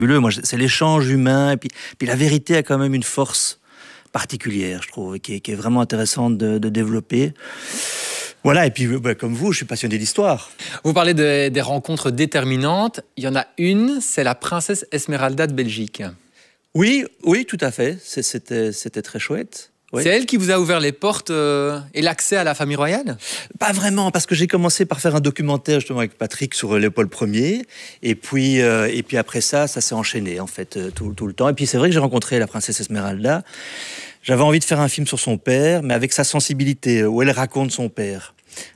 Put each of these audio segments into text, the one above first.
Moi, c'est l'échange humain, et puis la vérité a quand même une force particulière, je trouve, qui est vraiment intéressante de développer. Voilà, et puis comme vous, je suis passionné d'histoire. Vous parlez des rencontres déterminantes. Il y en a une, c'est la princesse Esmeralda de Belgique. Oui, tout à fait. C'était très chouette. Oui. C'est elle qui vous a ouvert les portes et l'accès à la famille royale ? Pas vraiment, parce que j'ai commencé par faire un documentaire justement avec Patrick sur Léopold Ier, et puis après ça s'est enchaîné en fait tout le temps. Et puis c'est vrai que j'ai rencontré la princesse Esmeralda. J'avais envie de faire un film sur son père, mais avec sa sensibilité, où elle raconte son père.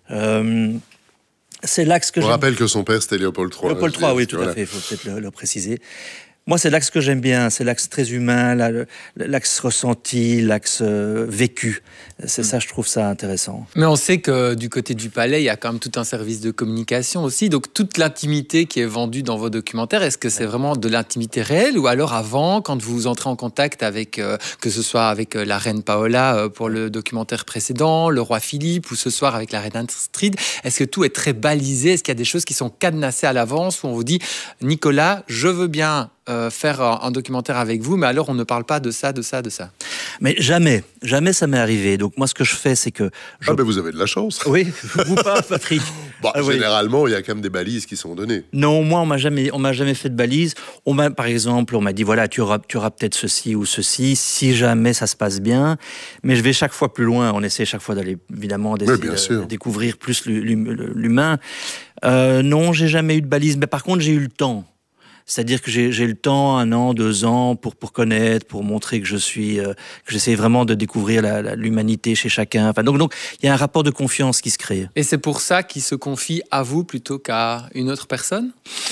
C'est l'axe que On rappelle que son père c'était Léopold III. Léopold III, oui, tout à fait. Il faut peut-être le préciser. Moi, c'est l'axe que j'aime bien, c'est l'axe très humain, l'axe ressenti, l'axe vécu. C'est ça, je trouve ça intéressant. Mais on sait que du côté du palais, il y a quand même tout un service de communication aussi. Donc toute l'intimité qui est vendue dans vos documentaires, est-ce que c'est vraiment de l'intimité réelle ou alors avant, quand vous entrez en contact avec, que ce soit avec la reine Paola pour le documentaire précédent, le roi Philippe ou ce soir avec la reine Astrid, est-ce que tout est très balisé ? Est-ce qu'il y a des choses qui sont cadenassées à l'avance où on vous dit « Nicolas, je veux bien faire un documentaire avec vous, mais alors on ne parle pas de ça, de ça, de ça ». Mais jamais ça m'est arrivé. Donc moi, ce que je fais, c'est que... ben vous avez de la chance. Oui, vous pas, Patrick. Généralement, il y a quand même des balises qui sont données. Non, moi, on m'a jamais fait de balises. Par exemple, on m'a dit, voilà, tu auras peut-être ceci ou ceci, si jamais ça se passe bien. Mais je vais chaque fois plus loin. On essaie chaque fois d'aller, évidemment, de découvrir plus l'humain. Non, j'ai jamais eu de balises. Mais par contre, j'ai eu le temps. C'est-à-dire que j'ai le temps, 1 an, 2 ans, pour connaître, pour montrer que que j'essaie vraiment de découvrir l'humanité chez chacun. Enfin, donc, il y a un rapport de confiance qui se crée. Et c'est pour ça qu'ils se confient à vous plutôt qu'à une autre personne ?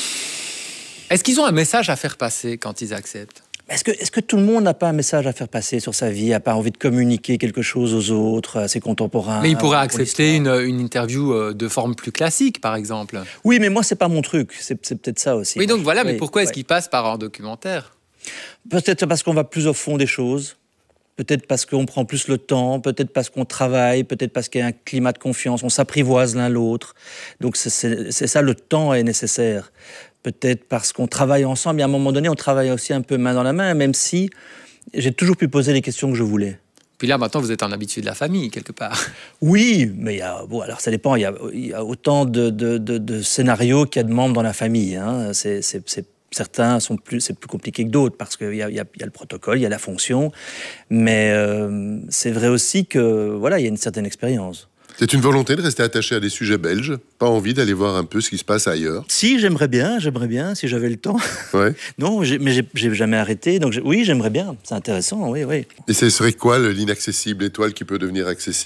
Est-ce qu'ils ont un message à faire passer quand ils acceptent ? Est-ce que tout le monde n'a pas un message à faire passer sur sa vie, n'a pas envie de communiquer quelque chose aux autres, à ses contemporains ? Mais il pourrait accepter une interview de forme plus classique, par exemple. Oui, mais moi, c'est pas mon truc. C'est peut-être ça aussi. Oui, donc voilà, mais pourquoi est-ce qu'il passe par un documentaire ? Peut-être parce qu'on va plus au fond des choses. Peut-être parce qu'on prend plus le temps, peut-être parce qu'on travaille, peut-être parce qu'il y a un climat de confiance, on s'apprivoise l'un l'autre. Donc c'est ça, le temps est nécessaire. Peut-être parce qu'on travaille ensemble, et à un moment donné, on travaille aussi un peu main dans la main, même si j'ai toujours pu poser les questions que je voulais. Puis là, maintenant, vous êtes un habitué de la famille, quelque part. Oui, mais alors ça dépend, il y a autant de scénarios qu'il y a de membres dans la famille. Hein. Certains c'est plus compliqué que d'autres, parce qu'il y a le protocole, il y a la fonction, mais c'est vrai aussi que voilà, il y a une certaine expérience. C'est une volonté de rester attaché à des sujets belges, pas envie d'aller voir un peu ce qui se passe ailleurs. Si, j'aimerais bien, si j'avais le temps. Ouais. Non, mais j'ai jamais arrêté, donc oui, j'aimerais bien, c'est intéressant, oui. Et ce serait quoi l'inaccessible étoile qui peut devenir accessible ?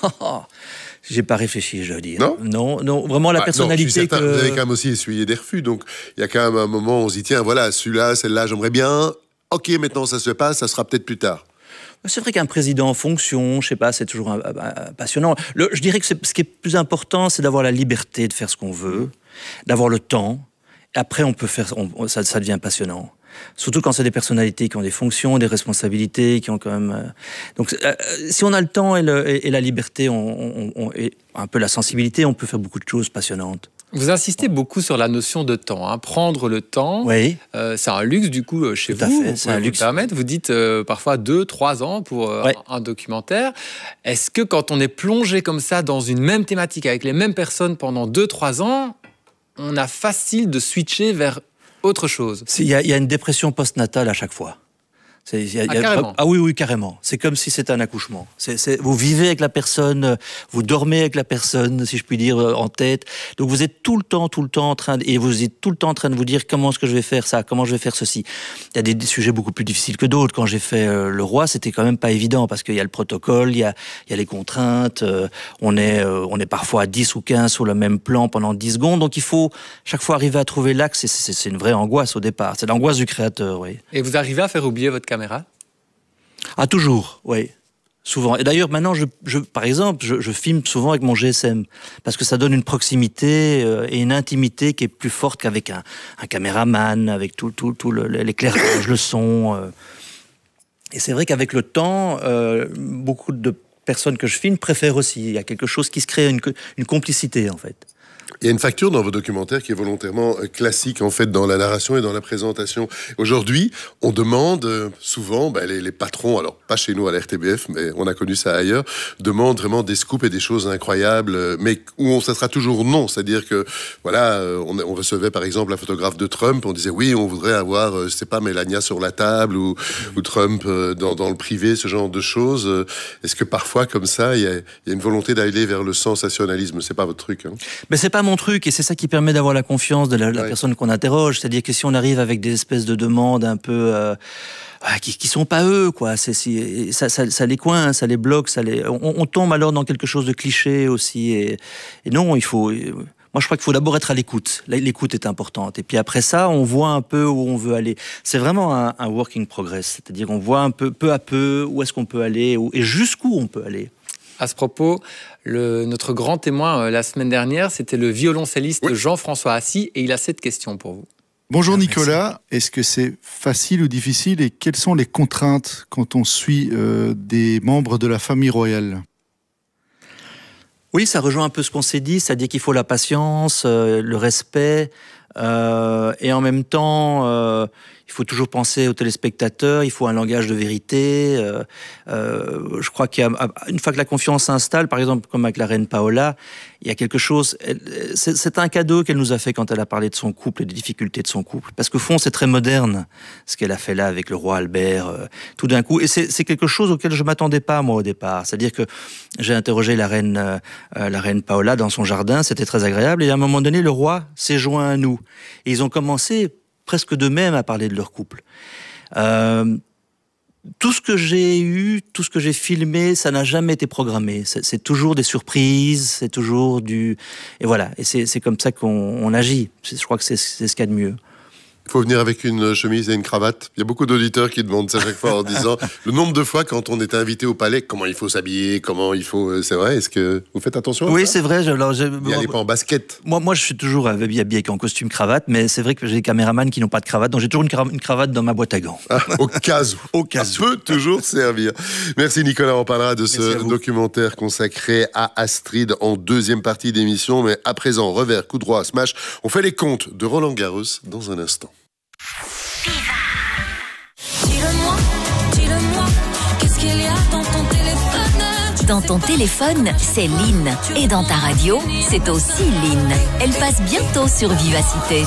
J'ai pas réfléchi, je veux dire. Non, vraiment la personnalité. Non, je suis certain, vous avez quand même aussi essuyé des refus, donc il y a quand même un moment où on se dit, tiens, voilà, celui-là, celle-là, j'aimerais bien. Ok, maintenant ça se passe, ça sera peut-être plus tard. C'est vrai qu'un président en fonction, je sais pas, c'est toujours passionnant. Je dirais que ce qui est plus important, c'est d'avoir la liberté de faire ce qu'on veut, d'avoir le temps. Et après, on peut faire, ça devient passionnant. Surtout quand c'est des personnalités qui ont des fonctions, des responsabilités, qui ont quand même. Donc, si on a le temps et la liberté, et un peu la sensibilité, on peut faire beaucoup de choses passionnantes. Vous insistez beaucoup sur la notion de temps, hein. Prendre le temps, oui. C'est un luxe du coup chez Tout vous. À fait, c'est un luxe. Vous dites parfois 2-3 ans pour un documentaire. Est-ce que quand on est plongé comme ça dans une même thématique avec les mêmes personnes pendant 2-3 ans, on a facile de switcher vers autre chose ? Il y a une dépression postnatale à chaque fois. Carrément. Oui, carrément. C'est comme si c'était un accouchement. Vous vivez avec la personne, vous dormez avec la personne, si je puis dire, en tête. Donc vous êtes tout le temps en train de vous dire comment est-ce que je vais faire ça, comment je vais faire ceci. Il y a des sujets beaucoup plus difficiles que d'autres. Quand j'ai fait Le Roi, c'était quand même pas évident parce qu'il y a le protocole, il y a les contraintes. On est parfois à 10 ou 15 sur le même plan pendant 10 secondes. Donc il faut chaque fois arriver à trouver l'axe. C'est une vraie angoisse au départ. C'est l'angoisse du créateur, oui. Et vous arrivez à faire oublier votre caméra ? Toujours, oui. Souvent. Et d'ailleurs, maintenant, par exemple, je filme souvent avec mon GSM, parce que ça donne une proximité et une intimité qui est plus forte qu'avec un caméraman, avec tout l'éclairage, le son. Et c'est vrai qu'avec le temps, beaucoup de personnes que je filme préfèrent aussi. Il y a quelque chose qui se crée, une complicité, en fait. Il y a une facture dans vos documentaires qui est volontairement classique, en fait, dans la narration et dans la présentation. Aujourd'hui, on demande souvent, les patrons, alors pas chez nous à la RTBF, mais on a connu ça ailleurs, demandent vraiment des scoops et des choses incroyables, mais où ça sera toujours non. C'est-à-dire que, voilà, on recevait par exemple la photographe de Trump, on disait oui, on voudrait avoir, je sais pas, Melania sur la table ou Trump dans le privé, ce genre de choses. Est-ce que parfois, comme ça, il y a une volonté d'aller vers le sensationnalisme? C'est pas votre truc, hein? Mais c'est pas mon truc, et c'est ça qui permet d'avoir la confiance de la personne qu'on interroge. C'est-à-dire que si on arrive avec des espèces de demandes un peu qui sont pas eux, quoi, ça les coince, ça les bloque, on tombe alors dans quelque chose de cliché aussi. Et non, il faut. Moi, je crois qu'il faut d'abord être à l'écoute. L'écoute est importante. Et puis après ça, on voit un peu où on veut aller. C'est vraiment un work in progress. C'est-à-dire, on voit un peu à peu où est-ce qu'on peut aller et jusqu'où on peut aller. À ce propos, notre grand témoin la semaine dernière, c'était le violoncelliste Jean-François Assy, et il a cette question pour vous. Bonjour Nicolas, est-ce que c'est facile ou difficile et quelles sont les contraintes quand on suit des membres de la famille royale ? Oui, ça rejoint un peu ce qu'on s'est dit, c'est-à-dire qu'il faut la patience, le respect, et en même temps, il faut toujours penser aux téléspectateurs, il faut un langage de vérité. Je crois qu'une fois que la confiance s'installe, par exemple comme avec la reine Paola, il y a quelque chose. C'est un cadeau qu'elle nous a fait quand elle a parlé de son couple et des difficultés de son couple. Parce qu'au fond, c'est très moderne ce qu'elle a fait là avec le roi Albert, tout d'un coup. Et c'est quelque chose auquel je m'attendais pas moi au départ. C'est-à-dire que j'ai interrogé la reine Paola dans son jardin, c'était très agréable. Et à un moment donné, le roi s'est joint à nous. Et ils ont commencé presque d'eux-mêmes à parler de leur couple. Tout ce que j'ai eu, tout ce que j'ai filmé, ça n'a jamais été programmé. C'est toujours des surprises, c'est toujours du... Et voilà, et c'est comme ça qu'on agit. Je crois que c'est ce qu'il y a de mieux. Il faut venir avec une chemise et une cravate. Il y a beaucoup d'auditeurs qui demandent ça chaque fois en disant le nombre de fois quand on est invité au palais, comment il faut s'habiller, comment il faut... C'est vrai, est-ce que vous faites attention à ça? Oui, c'est vrai. N'y allez pas en basket. Moi, je suis toujours habillé en costume cravate, mais c'est vrai que j'ai des caméramans qui n'ont pas de cravate, donc j'ai toujours une cravate dans ma boîte à gants. Au cas où. Au cas où. Ça peut toujours servir. Merci Nicolas, on parlera de ce documentaire consacré à Astrid en deuxième partie d'émission, mais à présent, revers, coup droit, smash, on fait les comptes de Roland Garros dans un instant. Dis-le-moi, qu'est-ce qu'il y a dans ton téléphone? Dans ton téléphone, c'est Lynn. Et dans ta radio, c'est aussi Lynn. Elle passe bientôt sur Vivacité.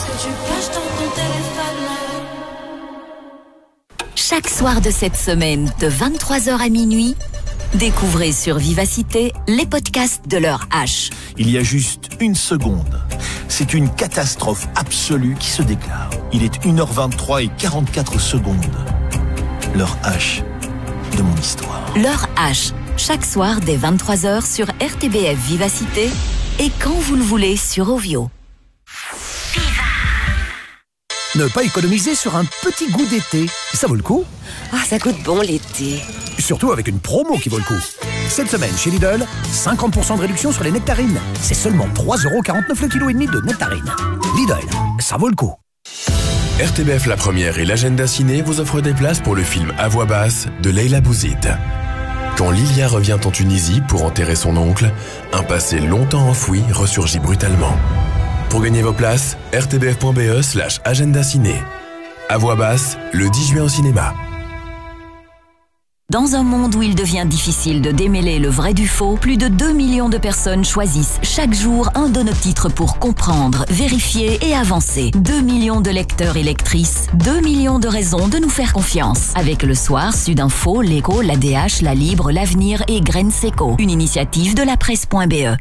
Chaque soir de cette semaine, de 23h à minuit, découvrez sur Vivacité les podcasts de l'heure H. Il y a juste une seconde. C'est une catastrophe absolue qui se déclare. Il est 1h23 et 44 secondes. L'heure H de mon histoire. L'heure H, chaque soir dès 23h sur RTBF Vivacité et quand vous le voulez sur Ovio. Ne pas économiser sur un petit goût d'été, ça vaut le coup. Ah, ça goûte bon l'été. Surtout avec une promo qui vaut le coup. Cette semaine chez Lidl, 50% de réduction sur les nectarines. C'est seulement 3,49€ le kilo et demi de nectarines. Lidl, ça vaut le coup. RTBF La Première et l'agenda ciné vous offrent des places pour le film À voix basse de Leila Bouzid. Quand Lilia revient en Tunisie pour enterrer son oncle, un passé longtemps enfoui ressurgit brutalement. Pour gagner vos places, rtbf.be/agenda ciné. À voix basse, le 10 juin au cinéma. Dans un monde où il devient difficile de démêler le vrai du faux, plus de 2 millions de personnes choisissent chaque jour un de nos titres pour comprendre, vérifier et avancer. 2 millions de lecteurs et lectrices, 2 millions de raisons de nous faire confiance. Avec Le Soir, Sudinfo, L'Écho, l'ADH, La Libre, L'Avenir et Graines Seco. Une initiative de la presse.be.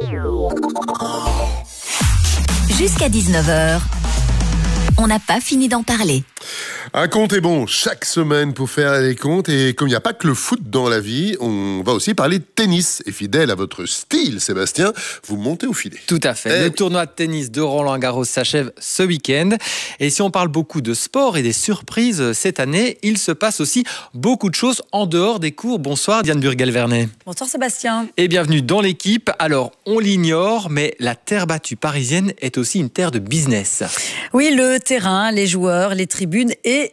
Jusqu'à 19h, on n'a pas fini d'en parler. Un compte est bon chaque semaine pour faire les comptes. Et comme il n'y a pas que le foot dans la vie, on va aussi parler de tennis. Et fidèle à votre style, Sébastien, vous montez au filet. Tout à fait. Le tournoi de tennis de Roland Garros s'achève ce week-end. Et si on parle beaucoup de sport et des surprises cette année, il se passe aussi beaucoup de choses en dehors des cours. Bonsoir Diane Burgel-Vernet. Bonsoir Sébastien. Et bienvenue dans l'équipe. Alors, on l'ignore, mais la terre battue parisienne est aussi une terre de business. Oui, le terrain, les joueurs, les tribunes et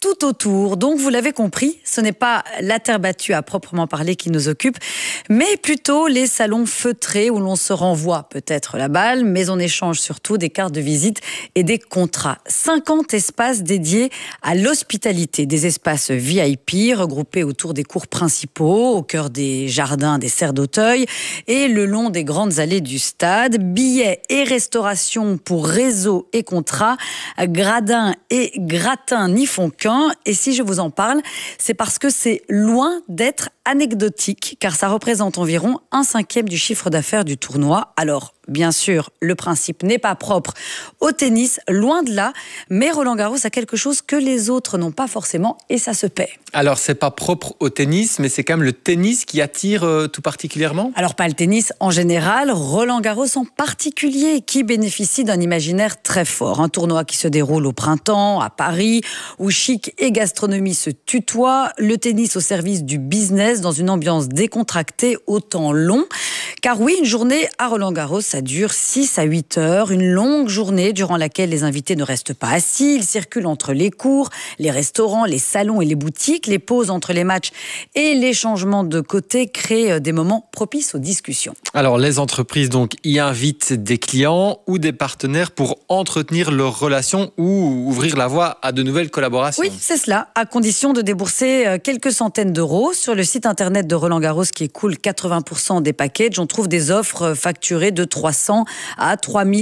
tout autour. Donc, vous l'avez compris, ce n'est pas la terre battue à proprement parler qui nous occupe, mais plutôt les salons feutrés où l'on se renvoie peut-être la balle, mais on échange surtout des cartes de visite et des contrats. 50 espaces dédiés à l'hospitalité, des espaces VIP regroupés autour des cours principaux, au cœur des jardins, des serres d'Auteuil et le long des grandes allées du stade. Billets et restauration pour réseau et contrats, gradins et gratins n'y font qu'un. Et si je vous en parle, c'est parce que c'est loin d'être anecdotique, car ça représente environ 1/5 du chiffre d'affaires du tournoi. Alors, bien sûr, le principe n'est pas propre au tennis, loin de là, mais Roland-Garros a quelque chose que les autres n'ont pas forcément, et ça se paie. Alors, c'est pas propre au tennis, mais c'est quand même le tennis qui attire tout particulièrement ? Alors, pas le tennis en général, Roland-Garros en particulier, qui bénéficie d'un imaginaire très fort. Un tournoi qui se déroule au printemps, à Paris, où chic et gastronomie se tutoient, le tennis au service du business, dans une ambiance décontractée au temps long. Car oui, une journée à Roland-Garros, ça dure 6 à 8 heures, une longue journée durant laquelle les invités ne restent pas assis, ils circulent entre les cours, les restaurants, les salons et les boutiques, les pauses entre les matchs et les changements de côté créent des moments propices aux discussions. Alors, les entreprises donc y invitent des clients ou des partenaires pour entretenir leurs relations ou ouvrir la voie à de nouvelles collaborations. Oui, c'est cela, à condition de débourser quelques centaines d'euros. Sur le site internet de Roland-Garros qui écoule 80% des packages, on trouve des offres facturées de 300 à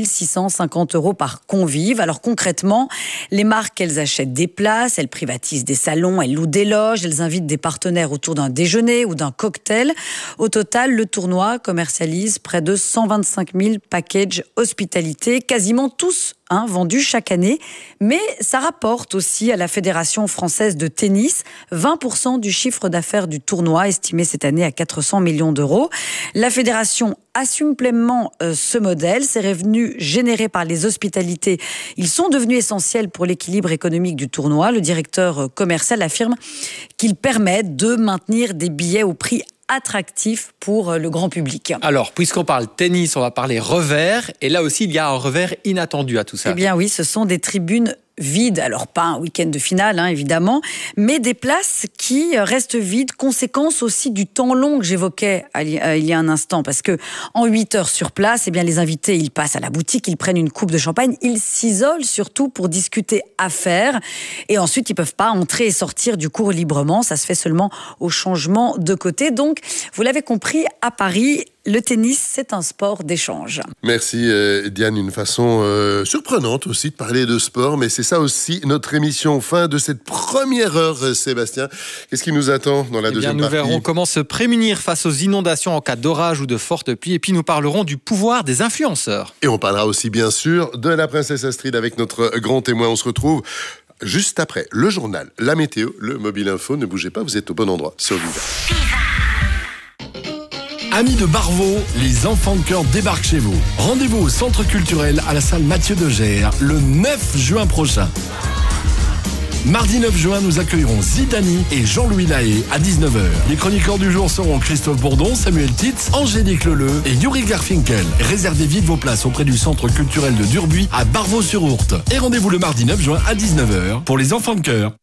3650 euros par convive. Alors concrètement, les marques, elles achètent des places, elles privatisent des salons, elles louent des loges, elles invitent des partenaires autour d'un déjeuner ou d'un cocktail. Au total, le tournoi commercialise près de 125 000 packages hospitalité, quasiment tous vendus chaque année. Mais ça rapporte aussi à la Fédération française de tennis 20% du chiffre d'affaires du tournoi, estimé cette année à 400 millions d'euros. La fédération assume pleinement ce modèle. Ces revenus générés par les hospitalités, ils sont devenus essentiels pour l'équilibre économique du tournoi. Le directeur commercial affirme qu'ils permettent de maintenir des billets au prix attractif pour le grand public. Alors, puisqu'on parle tennis, on va parler revers. Et là aussi, il y a un revers inattendu à tout ça. Eh bien oui, ce sont des tribunes vides. Alors pas un week-end de finale, évidemment, mais des places qui restent vides. Conséquence aussi du temps long que j'évoquais il y a un instant. Parce que en 8 heures sur place, eh bien, les invités, ils passent à la boutique, ils prennent une coupe de champagne, ils s'isolent surtout pour discuter affaires. Et ensuite, ils ne peuvent pas entrer et sortir du cours librement. Ça se fait seulement au changement de côté. Donc, vous l'avez compris, à Paris, le tennis, c'est un sport d'échange. Merci Diane, une façon surprenante aussi de parler de sport, mais c'est ça aussi notre émission. Fin de cette première heure, Sébastien. Qu'est-ce qui nous attend dans la deuxième partie ? Nous verrons comment se prémunir face aux inondations en cas d'orage ou de forte pluie, et puis nous parlerons du pouvoir des influenceurs. Et on parlera aussi bien sûr de la princesse Astrid avec notre grand témoin. On se retrouve juste après le journal, la météo, le Mobile Info. Ne bougez pas, vous êtes au bon endroit sur Viva. Amis de Barvaux, les enfants de cœur débarquent chez vous. Rendez-vous au centre culturel à la salle Mathieu de Gers le 9 juin prochain. Mardi 9 juin, nous accueillerons Zidani et Jean-Louis Lahaye à 19h. Les chroniqueurs du jour seront Christophe Bourdon, Samuel Titz, Angélique Leleu et Yuri Garfinkel. Réservez vite vos places auprès du centre culturel de Durbuy à Barvaux-sur-Ourthe. Et rendez-vous le mardi 9 juin à 19h pour les enfants de cœur.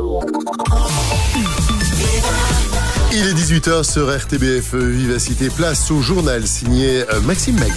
Il est 18h sur RTBF Vivacité. Place au journal signé Maxime Maillet.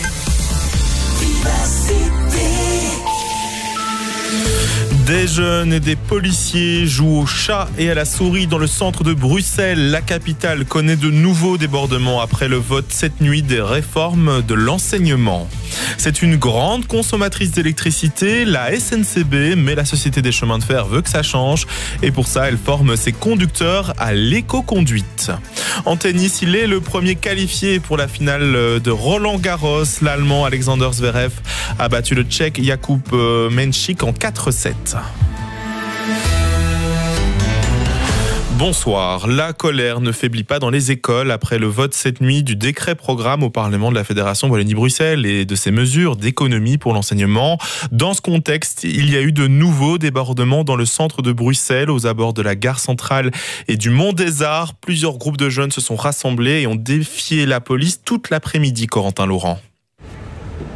Des jeunes et des policiers jouent au chat et à la souris dans le centre de Bruxelles. La capitale connaît de nouveaux débordements après le vote cette nuit des réformes de l'enseignement. C'est une grande consommatrice d'électricité, la SNCB, mais la Société des chemins de fer veut que ça change. Et pour ça, elle forme ses conducteurs à l'éco-conduite. En tennis, il est le premier qualifié pour la finale de Roland-Garros. L'Allemand Alexander Zverev a battu le Tchèque Jakub Menchik en 4-7. Bonsoir. La colère ne faiblit pas dans les écoles après le vote cette nuit du décret programme au Parlement de la Fédération Wallonie-Bruxelles et de ses mesures d'économie pour l'enseignement. Dans ce contexte, il y a eu de nouveaux débordements dans le centre de Bruxelles, aux abords de la gare centrale et du Mont des Arts. Plusieurs groupes de jeunes se sont rassemblés et ont défié la police toute l'après-midi, Corentin Laurent.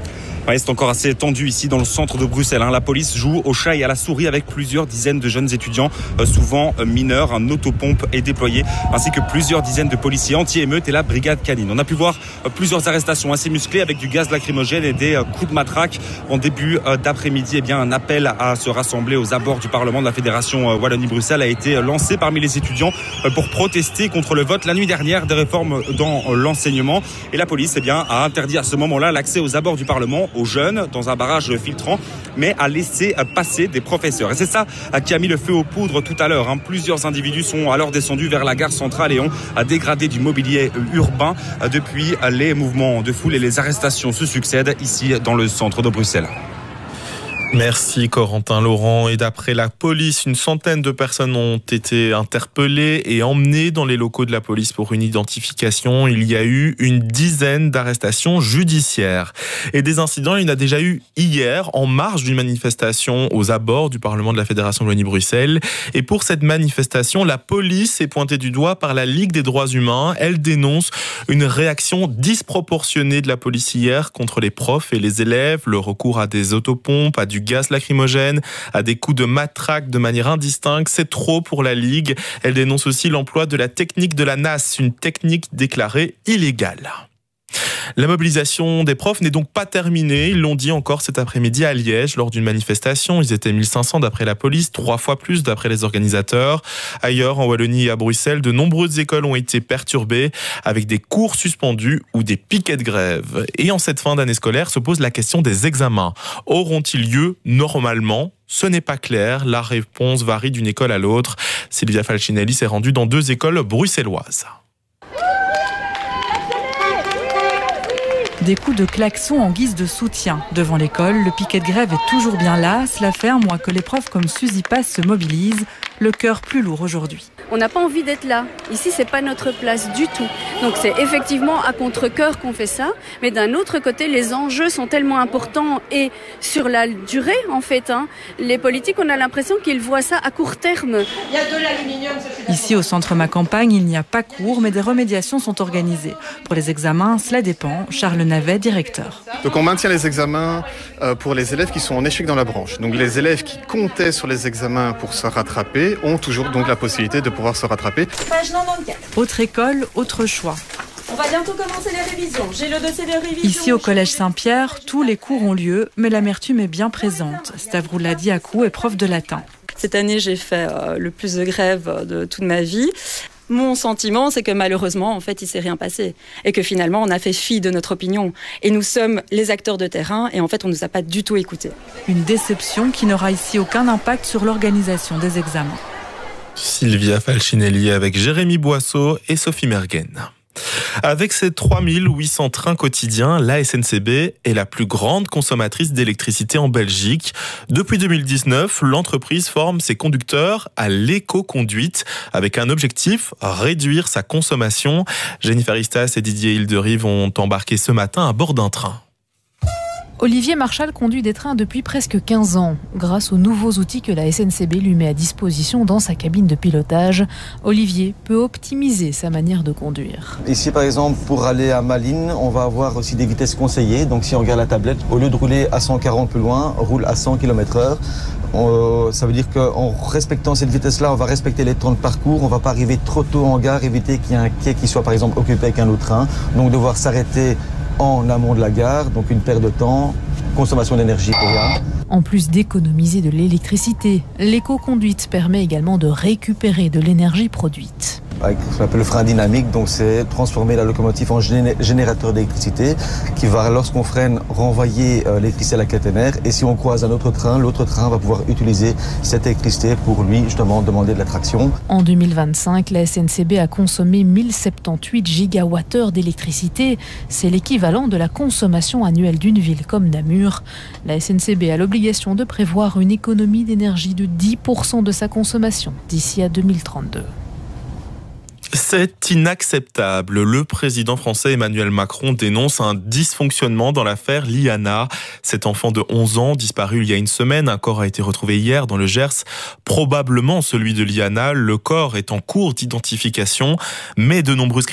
Ouais, c'est encore assez tendu ici dans le centre de Bruxelles. La police joue au chat et à la souris avec plusieurs dizaines de jeunes étudiants, souvent mineurs. Un autopompe est déployé, ainsi que plusieurs dizaines de policiers anti-émeute et la brigade canine. On a pu voir plusieurs arrestations assez musclées avec du gaz lacrymogène et des coups de matraque. En début d'après-midi, un appel à se rassembler aux abords du Parlement de la Fédération Wallonie-Bruxelles a été lancé parmi les étudiants pour protester contre le vote la nuit dernière des réformes dans l'enseignement. Et la police a interdit à ce moment-là l'accès aux abords du Parlement aux jeunes dans un barrage filtrant, mais a laissé passer des professeurs. Et c'est ça qui a mis le feu aux poudres tout à l'heure. Plusieurs individus sont alors descendus vers la gare centrale et ont dégradé du mobilier urbain. Depuis, les mouvements de foule et les arrestations se succèdent ici dans le centre de Bruxelles. Merci Corentin Laurent. Et d'après la police, une centaine de personnes ont été interpellées et emmenées dans les locaux de la police pour une identification. Il y a eu une dizaine d'arrestations judiciaires. Et des incidents, il y en a déjà eu hier, en marge d'une manifestation aux abords du Parlement de la Fédération Wallonie-Bruxelles. Et pour cette manifestation, la police est pointée du doigt par la Ligue des droits humains. Elle dénonce une réaction disproportionnée de la police hier contre les profs et les élèves, le recours à des autopompes, à du gaz lacrymogène, à des coups de matraque de manière indistincte. C'est trop pour la Ligue. Elle dénonce aussi l'emploi de la technique de la NAS, une technique déclarée illégale. La mobilisation des profs n'est donc pas terminée. Ils l'ont dit encore cet après-midi à Liège lors d'une manifestation. Ils étaient 1500 d'après la police, 3 fois plus d'après les organisateurs. Ailleurs, en Wallonie et à Bruxelles, de nombreuses écoles ont été perturbées avec des cours suspendus ou des piquets de grève. Et en cette fin d'année scolaire se pose la question des examens. Auront-ils lieu normalement ? Ce n'est pas clair. La réponse varie d'une école à l'autre. Sylvia Falcinelli s'est rendue dans 2 écoles bruxelloises. Des coups de klaxon en guise de soutien. Devant l'école, le piquet de grève est toujours bien là. Cela fait un mois que les profs comme Suzy Pass se mobilisent. Le cœur plus lourd aujourd'hui. On n'a pas envie d'être là. Ici, c'est pas notre place du tout. Donc c'est effectivement à contre-cœur qu'on fait ça. Mais d'un autre côté, les enjeux sont tellement importants et sur la durée, en fait. Les politiques, on a l'impression qu'ils voient ça à court terme. Il y a de l'aluminium. Ici, au centre Ma Campagne, il n'y a pas cours, mais des remédiations sont organisées. Pour les examens, cela dépend. Charles Navet, directeur. Donc on maintient les examens pour les élèves qui sont en échec dans la branche. Donc les élèves qui comptaient sur les examens pour se rattraper ont toujours donc la possibilité de pouvoir se rattraper. Page 94. Autre école, autre choix. On va bientôt commencer les révisions. J'ai le dossier de révision. Ici au Collège Saint-Pierre, tous les cours ont lieu, mais l'amertume est bien présente. Stavroula Diakou est prof de latin. Cette année, j'ai fait le plus de grèves de toute ma vie. Mon sentiment, c'est que malheureusement, en fait, il ne s'est rien passé. Et que finalement, on a fait fi de notre opinion. Et nous sommes les acteurs de terrain et en fait, on ne nous a pas du tout écoutés. Une déception qui n'aura ici aucun impact sur l'organisation des examens. Sylvia Falcinelli avec Jérémy Boisseau et Sophie Mergen. Avec ses 3800 trains quotidiens, la SNCB est la plus grande consommatrice d'électricité en Belgique. Depuis 2019, l'entreprise forme ses conducteurs à l'éco-conduite avec un objectif, réduire sa consommation. Jennifer Istas et Didier Hilderive ont embarqué ce matin à bord d'un train. Olivier Marchal conduit des trains depuis presque 15 ans. Grâce aux nouveaux outils que la SNCB lui met à disposition dans sa cabine de pilotage, Olivier peut optimiser sa manière de conduire. Ici, par exemple, pour aller à Malines, on va avoir aussi des vitesses conseillées. Donc si on regarde la tablette, au lieu de rouler à 140 plus loin, on roule à 100 km/h. Ça veut dire qu'en respectant cette vitesse-là, on va respecter les temps de parcours. On ne va pas arriver trop tôt en gare, éviter qu'il y ait un quai qui soit par exemple occupé avec un autre train. Donc devoir s'arrêter en amont de la gare, donc une perte de temps, consommation d'énergie pour rien. En plus d'économiser de l'électricité, l'éco-conduite permet également de récupérer de l'énergie produite. Avec ce qu'on appelle le frein dynamique, donc c'est transformer la locomotive en générateur d'électricité qui va, lorsqu'on freine, renvoyer l'électricité à la caténaire. Et si on croise un autre train, l'autre train va pouvoir utiliser cette électricité pour lui justement demander de la traction. En 2025, la SNCB a consommé 1078 gigawattheures d'électricité. C'est l'équivalent de la consommation annuelle d'une ville comme Namur. La SNCB a l'obligation de prévoir une économie d'énergie de 10% de sa consommation d'ici à 2032. C'est inacceptable. Le président français Emmanuel Macron dénonce un dysfonctionnement dans l'affaire Liana. Cet enfant de 11 ans disparu il y a une semaine, un corps a été retrouvé hier dans le Gers, probablement celui de Liana. Le corps est en cours d'identification, mais de nombreuses critiques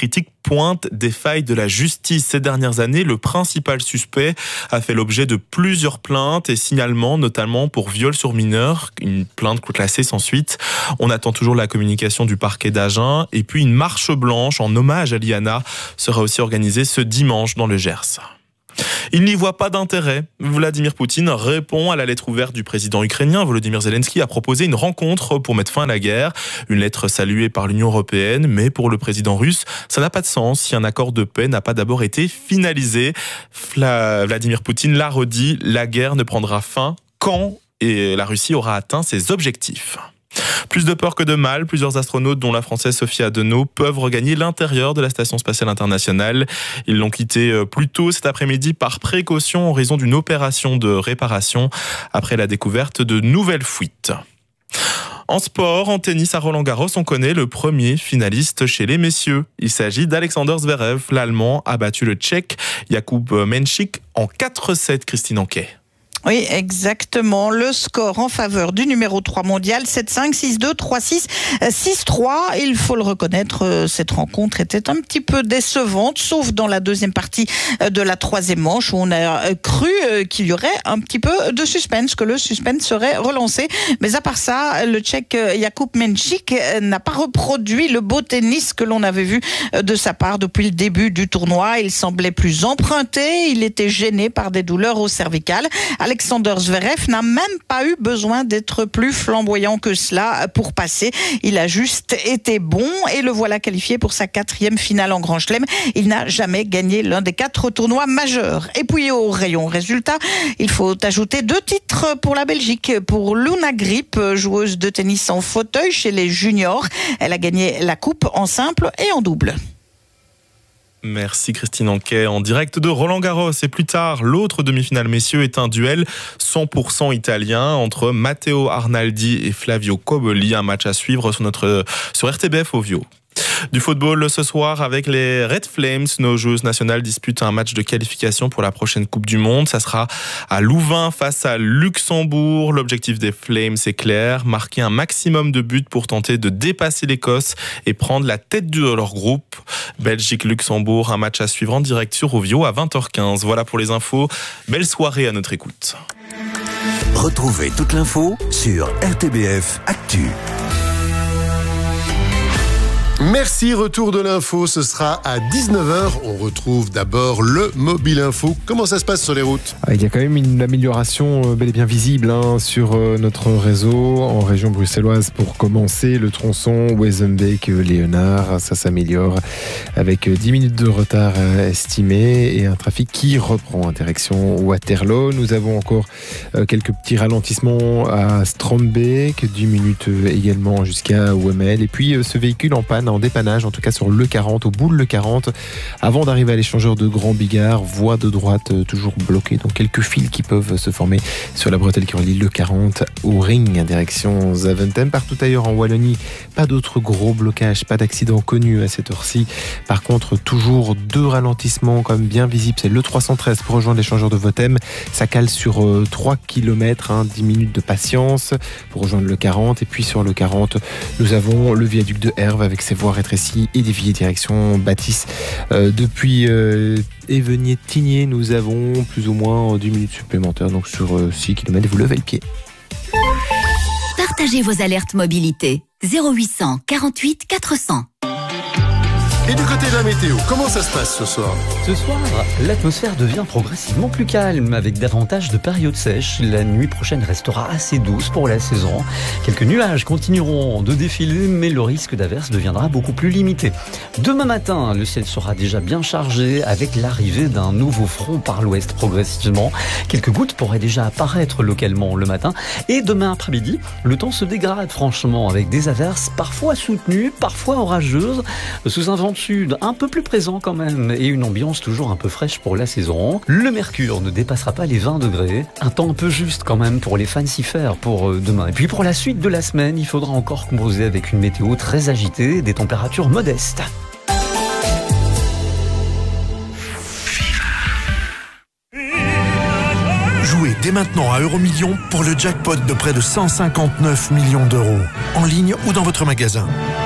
pointe des failles de la justice. Ces dernières années, le principal suspect a fait l'objet de plusieurs plaintes et signalements, notamment pour viol sur mineur. Une plainte classée sans suite. On attend toujours la communication du parquet d'Agen. Et puis une marche blanche en hommage à Liana sera aussi organisée ce dimanche dans le Gers. Il n'y voit pas d'intérêt. Vladimir Poutine répond à la lettre ouverte du président ukrainien. Volodymyr Zelensky a proposé une rencontre pour mettre fin à la guerre. Une lettre saluée par l'Union européenne, mais pour le président russe, ça n'a pas de sens si un accord de paix n'a pas d'abord été finalisé. Vladimir Poutine l'a redit, la guerre ne prendra fin quand la Russie aura atteint ses objectifs. Plus de peur que de mal, plusieurs astronautes, dont la Française Sophie Adenau, peuvent regagner l'intérieur de la Station spatiale internationale. Ils l'ont quitté plus tôt cet après-midi par précaution en raison d'une opération de réparation après la découverte de nouvelles fuites. En sport, en tennis à Roland-Garros, on connaît le premier finaliste chez les messieurs. Il s'agit d'Alexander Zverev. L'Allemand a battu le Tchèque Jakub Menšík en 4-7, Christine Anquet. Oui, exactement. Le score en faveur du numéro 3 mondial, 7-5, 6-2, 3-6, 6-3. Il faut le reconnaître, cette rencontre était un petit peu décevante, sauf dans la deuxième partie de la troisième manche, où on a cru qu'il y aurait un petit peu de suspense, que le suspense serait relancé. Mais à part ça, le Tchèque Jakub Menšík n'a pas reproduit le beau tennis que l'on avait vu de sa part depuis le début du tournoi. Il semblait plus emprunté, il était gêné par des douleurs au cervical. Alexander Zverev n'a même pas eu besoin d'être plus flamboyant que cela pour passer. Il a juste été bon et le voilà qualifié pour sa 4e finale en Grand Chelem. Il n'a jamais gagné l'un des 4 tournois majeurs. Et puis au rayon résultat, il faut ajouter 2 titres pour la Belgique. Pour Luna Grip, joueuse de tennis en fauteuil chez les juniors. Elle a gagné la coupe en simple et en double. Merci Christine Anquet en direct de Roland-Garros. Et plus tard, l'autre demi-finale messieurs est un duel 100% italien entre Matteo Arnaldi et Flavio Cobolli. Un match à suivre sur RTBF Ovio. Du football ce soir avec les Red Flames. Nos joueuses nationales disputent un match de qualification pour la prochaine Coupe du Monde. Ça sera à Louvain face à Luxembourg. L'objectif des Flames est clair, marquer un maximum de buts pour tenter de dépasser l'Écosse et prendre la tête de leur groupe. Belgique-Luxembourg, un match à suivre en direct sur Ovio à 20h15. Voilà pour les infos. Belle soirée à notre écoute. Retrouvez toute l'info sur RTBF Actu. Merci, retour de l'info, ce sera à 19h. On retrouve d'abord le Mobile Info. Comment ça se passe sur les routes ? Il y a quand même une amélioration bel et bien visible sur notre réseau en région bruxelloise. Pour commencer, le tronçon Wezenbeek-Léonard, ça s'améliore avec 10 minutes de retard estimé et un trafic qui reprend en direction Waterloo. Nous avons encore quelques petits ralentissements à Strombeek, 10 minutes également jusqu'à Wemmel. Et puis ce véhicule en panne, en dépannage, en tout cas sur le 40, au bout de le 40, avant d'arriver à l'échangeur de Grand Bigard, voie de droite toujours bloquée, donc quelques fils qui peuvent se former sur la bretelle qui relie le 40 au Ring, direction Zaventem. Partout ailleurs en Wallonie, pas d'autres gros blocages, pas d'accident connu à cette heure-ci. Par contre, toujours 2 ralentissements quand même bien visibles. C'est le 313 pour rejoindre l'échangeur de Votem. Ça cale sur 3 km, 10 minutes de patience pour rejoindre le 40. Et puis sur le 40, nous avons le viaduc de Herve avec ses voies rétrécies et déviées direction Bâtisse. Depuis Évenier-Tigné, nous avons plus ou moins 10 minutes supplémentaires, donc sur 6 km, vous levez le pied. Partagez vos alertes mobilité. 0800 48 400. Et du côté de la météo, comment ça se passe ce soir ? Ce soir, l'atmosphère devient progressivement plus calme avec davantage de périodes sèches. La nuit prochaine restera assez douce pour la saison. Quelques nuages continueront de défiler, mais le risque d'averse deviendra beaucoup plus limité. Demain matin, le ciel sera déjà bien chargé avec l'arrivée d'un nouveau front par l'ouest progressivement. Quelques gouttes pourraient déjà apparaître localement le matin. Et demain après-midi, le temps se dégrade franchement avec des averses parfois soutenues, parfois orageuses, sous un vent sud un peu plus présent quand même et une ambiance toujours un peu fraîche pour la saison. Le mercure ne dépassera pas les 20 degrés. Un temps un peu juste quand même pour les fancifères pour demain. Et puis pour la suite de la semaine, il faudra encore composer avec une météo très agitée, des températures modestes. Jouez dès maintenant à Euromillions pour le jackpot de près de 159 millions d'euros. En ligne ou dans votre magasin.